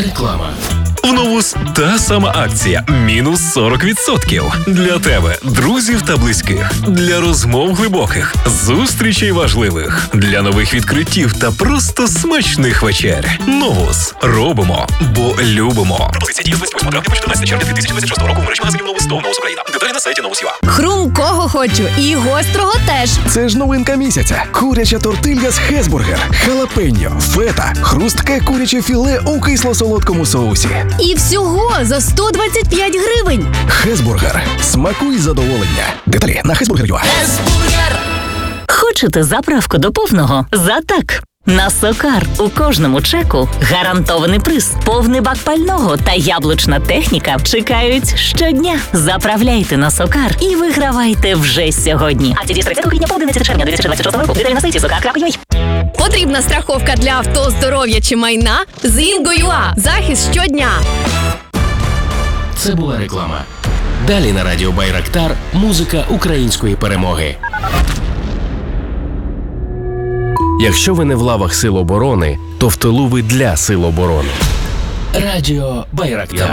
Реклама. В Новус та сама акція мінус 40%. Для тебе, друзів та близьких. Для розмов глибоких, зустрічей важливих. Для нових відкриттів та просто смачних вечер. Новус. Робимо, бо любимо. Пропозиція діє з 28 травня по 14 червня 2026 року в мережі магазинів Новус та Новус Україна. Деталі на сайті Новус.ua. Хрумкого хочу і гострого теж. Це ж новинка місяця. Куряча тортилья з Хесбургер, халапеньо, фета, хрустке куряче філе у кисло-солодкому соусі. І всього за 125 гривень. Хесбургер. Смакуй задоволення. Деталі на Хесбургер.ua. Хочете заправку до повного? За так. На Сокар у кожному чеку гарантований приз, повний бак пального та яблучна техніка чекають щодня. Заправляйте на Сокар і вигравайте вже сьогодні. Акція з 30 квітня по 11 червня 2026 року. Деталі на сайті sokar.ua. Потрібна страховка для авто, здоров'я чи майна? З Інго.ua. Захист щодня. Це була реклама. Далі на радіо Байрактар музика української перемоги. Якщо ви не в лавах Сил оборони, то в тилу ви для Сил оборони. Радіо Байрактар.